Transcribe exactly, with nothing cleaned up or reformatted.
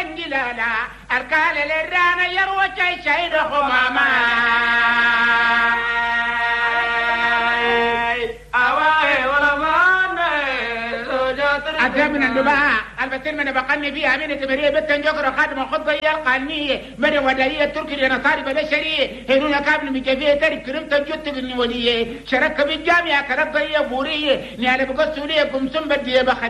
كنجلالا الكال للرانا يروى شي شيد خماما أواي ولا ما أتمنى النباء البتين من بقني فيها من تمرية بتن جوكر خادم خطة يلقانية من ودائية تركي لنصاري بلشرية هنونا كابن مجفية تاريخ كرم تنجوت بالنولية شرك بالجامعة كرقية فورية نيالي بقى سورية كمسن بدية بخدي